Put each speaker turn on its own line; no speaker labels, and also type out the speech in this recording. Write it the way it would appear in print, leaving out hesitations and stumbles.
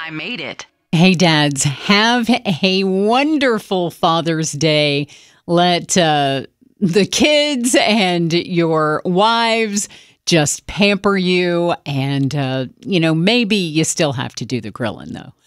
I made it.
Hey, dads, have a wonderful Father's Day. Let the kids and your wives just pamper you. And, maybe you still have to do the grilling, though.